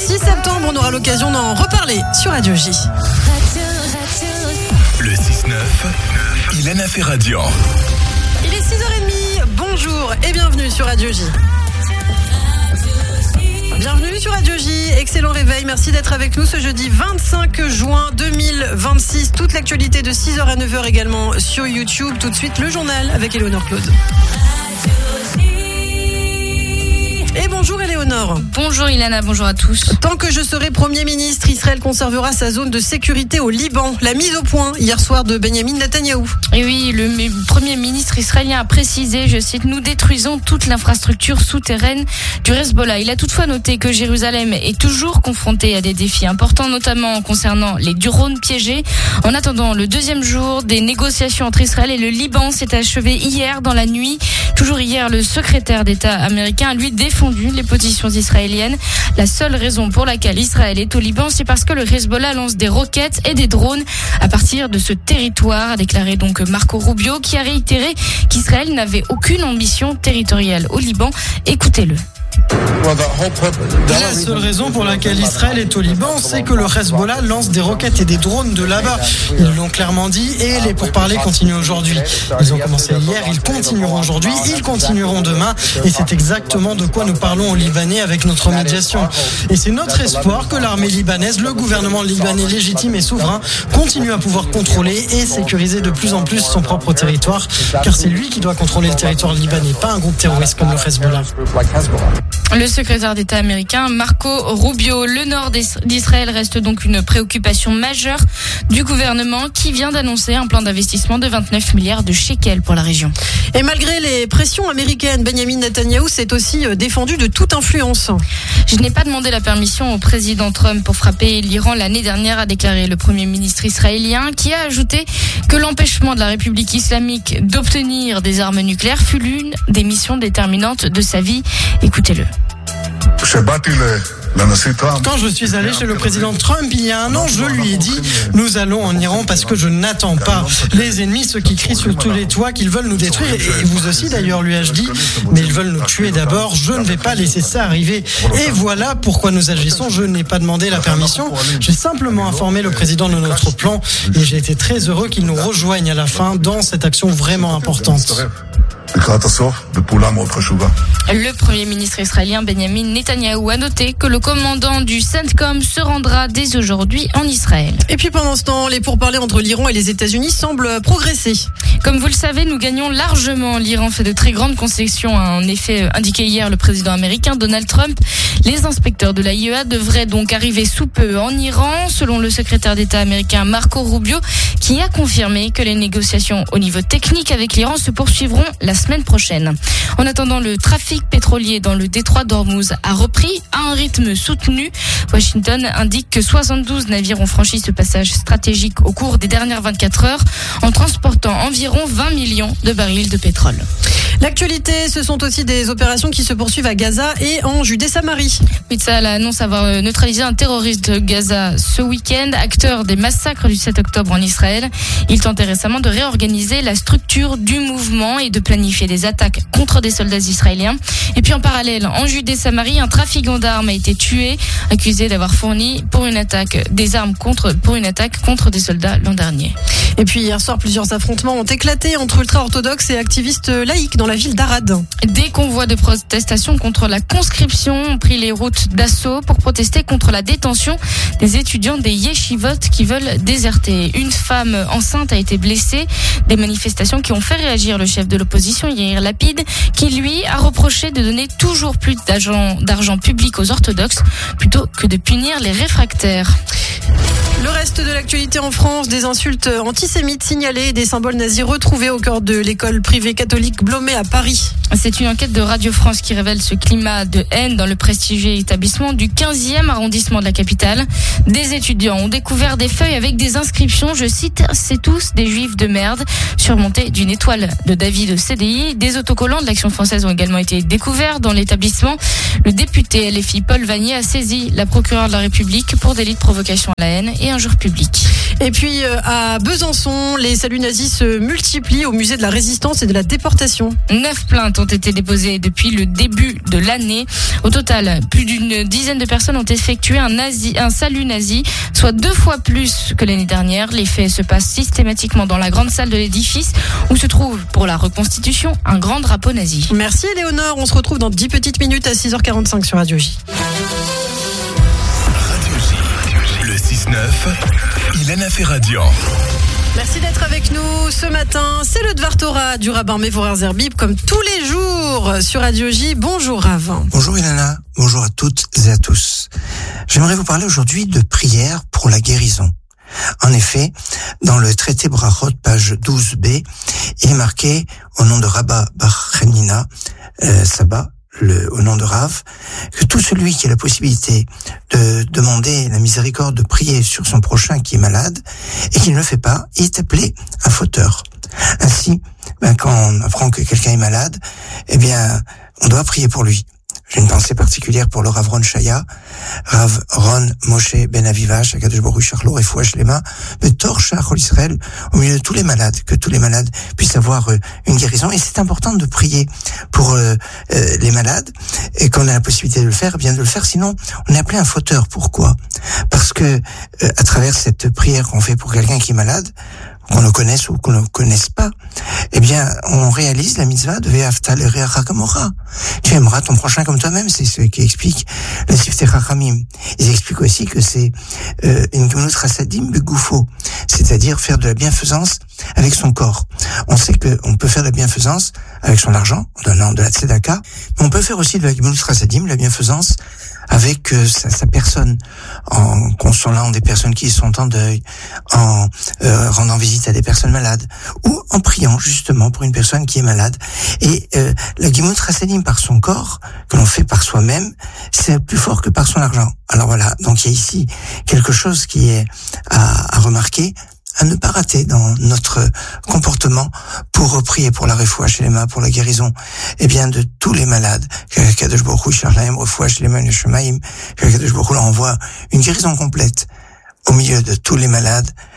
6 septembre, on aura l'occasion d'en reparler sur Radio J. Le 6-9, Ilana Ferradian. Il est 6h30, bonjour et bienvenue sur Radio J. Bienvenue sur Radio J, excellent réveil, merci d'être avec nous ce jeudi 25 juin 2026. Toute l'actualité de 6h à 9h également sur YouTube. Tout de suite le journal avec Éléonore Claude. Et bonjour Éléonore. Bonjour Ilana, bonjour à tous. Tant que je serai Premier ministre, Israël conservera sa zone de sécurité au Liban. La mise au point hier soir de Benyamin Netanyahou. Et oui, le Premier ministre israélien a précisé, je cite, « Nous détruisons toute l'infrastructure souterraine du Hezbollah ». Il a toutefois noté que Jérusalem est toujours confrontée à des défis importants, notamment concernant les drones piégés. En attendant, le deuxième jour des négociations entre Israël et le Liban s'est achevé hier dans la nuit. Toujours hier, le secrétaire d'État américain a lui défendu les positions israéliennes. La seule raison pour laquelle Israël est au Liban, c'est parce que le Hezbollah lance des roquettes et des drones à partir de ce territoire, a déclaré donc Marco Rubio, qui a réitéré qu'Israël n'avait aucune ambition territoriale au Liban. Écoutez-le. La seule raison pour laquelle Israël est au Liban, c'est que le Hezbollah lance des roquettes et des drones de là-bas. Ils l'ont clairement dit et les pourparlers continuent aujourd'hui. Ils ont commencé hier, ils continueront aujourd'hui, ils continueront demain et c'est exactement de quoi nous parlons aux Libanais avec notre médiation. Et c'est notre espoir que l'armée libanaise, le gouvernement libanais légitime et souverain, continue à pouvoir contrôler et sécuriser de plus en plus son propre territoire, car c'est lui qui doit contrôler le territoire libanais, pas un groupe terroriste comme le Hezbollah. Le secrétaire d'État américain Marco Rubio. Le nord d'Israël reste donc une préoccupation majeure du gouvernement qui vient d'annoncer un plan d'investissement de 29 milliards de shekels pour la région. Et malgré les pressions américaines, Benyamin Netanyahou s'est aussi défendu de toute influence. Je n'ai pas demandé la permission au président Trump pour frapper l'Iran l'année dernière, a déclaré le Premier ministre israélien, qui a ajouté que l'empêchement de la République islamique d'obtenir des armes nucléaires fut l'une des missions déterminantes de sa vie. Écoutez-le. Quand je suis allé chez le président Trump il y a un an, je lui ai dit « Nous allons en Iran parce que je n'attends pas les ennemis, ceux qui crient sur tous les toits qu'ils veulent nous détruire. Et vous aussi d'ailleurs, lui ai-je dit. Mais ils veulent nous tuer d'abord. Je ne vais pas laisser ça arriver. Et voilà pourquoi nous agissons. Je n'ai pas demandé la permission. J'ai simplement informé le président de notre plan. Et j'ai été très heureux qu'il nous rejoigne à la fin dans cette action vraiment importante. » Le Premier ministre israélien Benyamin Netanyahou a noté que le commandant du CENTCOM se rendra dès aujourd'hui en Israël. Et puis pendant ce temps, les pourparlers entre l'Iran et les États-Unis semblent progresser. Comme vous le savez, nous gagnons largement. L'Iran fait de très grandes concessions, a en effet indiqué hier le président américain Donald Trump. Les inspecteurs de l'AIEA devraient donc arriver sous peu en Iran, selon le secrétaire d'État américain Marco Rubio, qui a confirmé que les négociations au niveau technique avec l'Iran se poursuivront la semaine prochaine. En attendant, le trafic pétrolier dans le détroit d'Ormuz a repris à un rythme soutenu. Washington indique que 72 navires ont franchi ce passage stratégique au cours des dernières 24 heures en transportant environ 20 millions de barils de pétrole. L'actualité, ce sont aussi des opérations qui se poursuivent à Gaza et en Judée-Samarie. Tsahal annonce avoir neutralisé un terroriste de Gaza ce week-end, acteur des massacres du 7 octobre en Israël. Il tentait récemment de réorganiser la structure du mouvement et de planifier des attaques contre des soldats israéliens. Et puis en parallèle, en Judée-Samarie, un trafiquant d'armes a été tué, accusé d'avoir fourni pour une attaque contre des soldats l'an dernier. Et puis hier soir, plusieurs affrontements ont éclaté entre ultra-orthodoxes et activistes laïcs dans la ville d'Arad. Des convois de protestation contre la conscription ont pris les routes d'assaut pour protester contre la détention des étudiants des yeshivot qui veulent déserter. Une femme enceinte a été blessée. Des manifestations qui ont fait réagir le chef de l'opposition, Yair Lapid, qui lui a reproché de donner toujours plus d'argent public aux orthodoxes plutôt que de punir les réfractaires. Le reste de l'actualité en France, des insultes antisémites signalées et des symboles nazis retrouvés au cœur de l'école privée catholique Blomet à Paris. C'est une enquête de Radio France qui révèle ce climat de haine dans le prestigieux établissement du 15e arrondissement de la capitale. Des étudiants ont découvert des feuilles avec des inscriptions, je cite, « C'est tous des juifs de merde », surmontées d'une étoile de David au CDI. Des autocollants de l'Action française ont également été découverts dans l'établissement. Le député LFI Paul Vanier a saisi la procureure de la République pour délit de provocation à la haine et et injures publiques. Et puis à Besançon, les saluts nazis se multiplient au musée de la Résistance et de la Déportation. 9 plaintes ont été déposées depuis le début de l'année. Au total, plus d'une dizaine de personnes ont effectué un salut nazi, soit 2 fois plus que l'année dernière. Les faits se passent systématiquement dans la grande salle de l'édifice où se trouve, pour la reconstitution, un grand drapeau nazi. Merci Éléonore, on se retrouve dans 10 petites minutes à 6h45 sur Radio J. Radio J, le 6-9, Ilana Ferradian. Merci d'être avec nous ce matin. C'est le Dvar Torah du rabbin Mevorach Zerbib, comme tous les jours sur Radio J. Bonjour Rav. Bonjour Ilana, bonjour à toutes et à tous. J'aimerais vous parler aujourd'hui de prière pour la guérison. En effet, dans le traité Brachot, page 12b, il est marqué au nom de Rabba Bar Hanina, Saba, au nom de Rav, que tout celui qui a la possibilité de demander la miséricorde, de prier sur son prochain qui est malade, et qui ne le fait pas, il est appelé un fauteur. Ainsi, quand on apprend que quelqu'un est malade, on doit prier pour lui. J'ai une pensée particulière pour le Rav Ron Shaya, Rav Ron Moshe Ben Avivash, Akadosh Baruch Hu Shachlo Refoua Shlema, Betor Shachol Israël, au milieu de tous les malades, que tous les malades puissent avoir une guérison. Et c'est important de prier pour les malades, et quand on a la possibilité de le faire, bien de le faire. Sinon, on est appelé un fauteur. Pourquoi? Parce que à travers cette prière qu'on fait pour quelqu'un qui est malade, qu'on le connaisse ou qu'on ne le connaisse pas, on réalise la mitzvah de Ve'afta l'ereacha kamora. Tu aimeras ton prochain comme toi-même, c'est ce qui explique le Siftei Chachamim. Ils expliquent aussi que c'est une gemilut chasadim begufo, c'est-à-dire faire de la bienfaisance avec son corps. On sait qu'on peut faire de la bienfaisance avec son argent, en donnant de la tzedaka, mais on peut faire aussi de la gemilut chasadim, la bienfaisance avec sa personne, en consolant des personnes qui sont en deuil, en rendant visite à des personnes malades, ou en priant justement pour une personne qui est malade. Et la gemilut chasadim par son corps, que l'on fait par soi-même, c'est plus fort que par son argent. Alors voilà, donc il y a ici quelque chose qui est à remarquer, à ne pas rater dans notre comportement pour prier pour la refoua shlema, pour la guérison, de tous les malades. Qu'Akadosh Baruch Hu Sharlaim refoua shlema neshamaim, qu'Akadosh Baruch Hu leur envoie une guérison complète au milieu de tous les malades